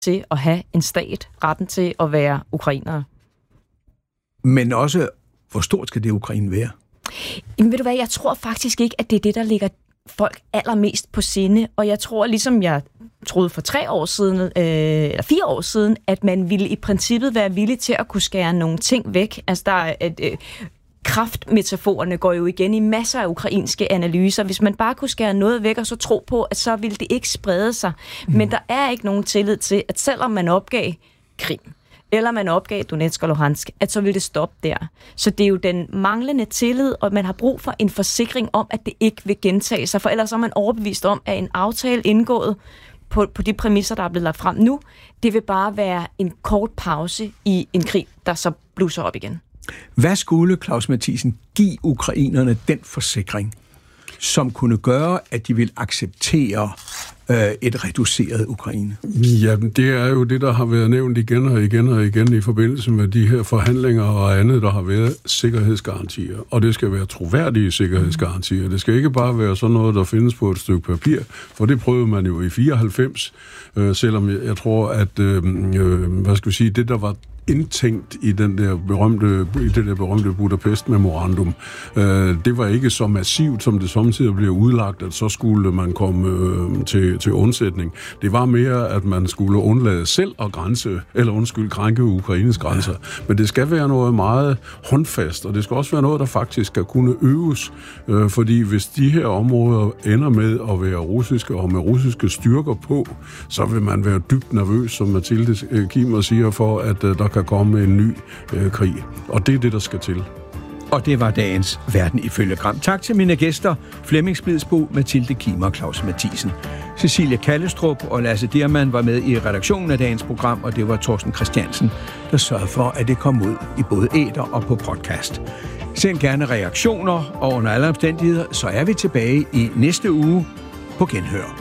til at have en stat, retten til at være ukrainere. Men også, hvor stort skal det Ukraine være? Jamen ved du hvad, jeg tror faktisk ikke, at det er det, der ligger folk allermest på sinde. Og jeg tror, ligesom jeg troede for 3 år siden, eller 4 år siden, at man ville i princippet være villig til at kunne skære nogle ting væk. Altså der er kraftmetaforerne går jo igen i masser af ukrainske analyser. Hvis man bare kunne skære noget væk og så tro på, at så ville det ikke sprede sig. Men der er ikke nogen tillid til, at selvom man opgav Krim, eller man opgav Donetsk og Luhansk, at så vil det stoppe der. Så det er jo den manglende tillid, og man har brug for en forsikring om, at det ikke vil gentage sig, for ellers er man overbevist om, at en aftale indgået på de præmisser, der er blevet lagt frem nu, det vil bare være en kort pause i en krig, der så blusser op igen. Hvad skulle Claus Mathiesen give ukrainerne den forsikring, som kunne gøre, at de vil acceptere et reduceret Ukraine? Ja, det er jo det, der har været nævnt igen og igen og igen i forbindelse med de her forhandlinger og andet, der har været sikkerhedsgarantier. Og det skal være troværdige sikkerhedsgarantier. Det skal ikke bare være sådan noget, der findes på et stykke papir, for det prøvede man jo i 94, selvom jeg tror, at det, der var indtænkt i det der berømte Budapest-memorandum. Det var ikke så massivt, som det samtidig blev udlagt, at så skulle man komme til undsætning. Det var mere, at man skulle undlade selv at krænke Ukraines grænser. Men det skal være noget meget håndfast, og det skal også være noget, der faktisk skal kunne øves. Fordi hvis de her områder ender med at være russiske og med russiske styrker på, så vil man være dybt nervøs, som Mathilde Kimmer siger, for at der kan komme en ny krig. Og det er det, der skal til. Og det var dagens Verden ifølge Gram. Tak til mine gæster, Flemming Splidsbo, Mathilde Kimmer og Claus Mathiesen. Cecilia Kallestrup og Lasse Diermann var med i redaktionen af dagens program, og det var Torsten Christiansen, der sørgede for, at det kom ud i både æter og på podcast. Send gerne reaktioner, og under alle omstændigheder, så er vi tilbage i næste uge på Genhør.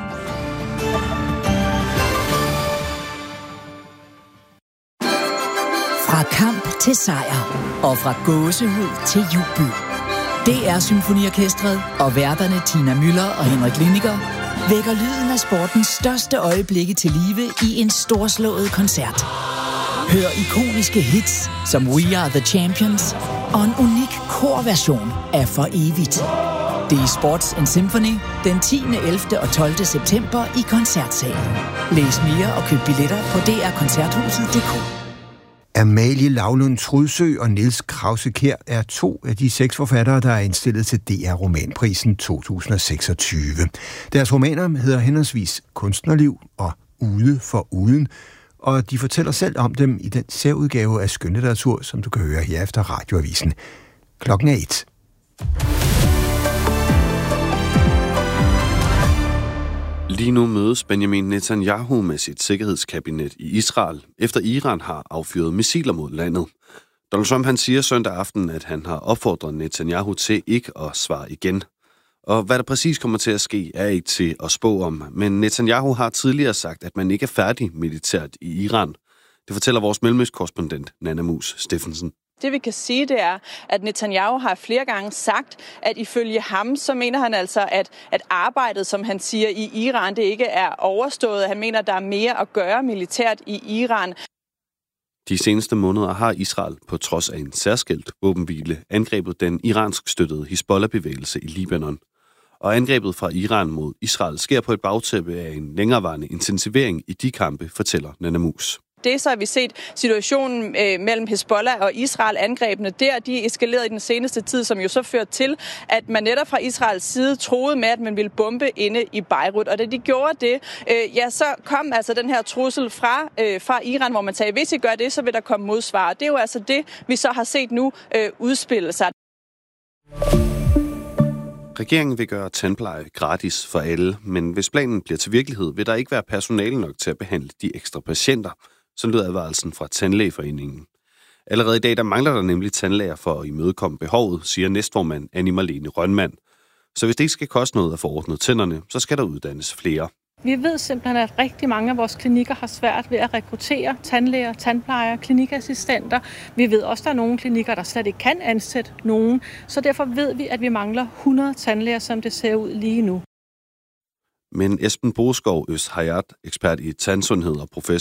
Fra kamp til sejr, og fra gåsehud til jubel. DR Symfoniorkestret og værterne Tina Müller og Henrik Liniger vækker lyden af sportens største øjeblikke til live i en storslået koncert. Hør ikoniske hits som We Are The Champions og en unik korversion af For Evigt. Det er Sports and Symphony den 10., 11. og 12. september i Koncertsalen. Læs mere og køb billetter på drkoncerthuset.dk. Amalie Laulund Trudsø og Niels Krause-Kjær er 2 af de 6 forfattere, der er indstillet til DR Romanprisen 2026. Deres romaner hedder henholdsvis Kunstnerliv og Ude for uden, og de fortæller selv om dem i den særudgave af skønlitteratur, som du kan høre her efter Radioavisen. Klokken er 1. Lige nu mødes Benjamin Netanyahu med sit sikkerhedskabinet i Israel, efter Iran har affyret missiler mod landet. Donald Trump han siger søndag aften, at han har opfordret Netanyahu til ikke at svare igen. Og hvad der præcis kommer til at ske, er ikke til at spå om, men Netanyahu har tidligere sagt, at man ikke er færdig militært i Iran. Det fortæller vores mellemøstkorrespondent Nanna Mus Steffensen. Det vi kan sige, det er, at Netanyahu har flere gange sagt, at ifølge ham, så mener han altså, at arbejdet, som han siger, i Iran, det ikke er overstået. Han mener, at der er mere at gøre militært i Iran. De seneste måneder har Israel, på trods af en særskilt våbenhvile, angrebet den iransk støttede Hizbollah-bevægelse i Libanon. Og angrebet fra Iran mod Israel sker på et bagtæppe af en længerevarende intensivering i de kampe, fortæller Nanna Mus. Det så har vi set situationen mellem Hizbollah og Israel, angrebene der, de eskalerede i den seneste tid, som jo så førte til, at man netop fra Israels side troede med, at man ville bombe inde i Beirut. Og da de gjorde det, så kom altså den her trussel fra Iran, hvor man sagde, hvis I gør det, så vil der komme modsvar. Det er jo altså det, vi så har set nu udspille sig. Regeringen vil gøre tandpleje gratis for alle, men hvis planen bliver til virkelighed, vil der ikke være personale nok til at behandle de ekstra patienter. Så lød advarelsen fra Tandlægeforeningen. Allerede i dag der mangler der nemlig tandlæger for at imødekomme behovet, siger næstformand Annie Marlene Rønmand. Så hvis det ikke skal koste noget at få ordnet tænderne, så skal der uddannes flere. Vi ved simpelthen, at rigtig mange af vores klinikker har svært ved at rekruttere tandlæger, tandplejere, klinikassistenter. Vi ved også, at der er nogle klinikker, der slet ikke kan ansætte nogen. Så derfor ved vi, at vi mangler 100 tandlæger, som det ser ud lige nu. Men Esben Boskov Øst Hayat, ekspert i tandsundhed og professor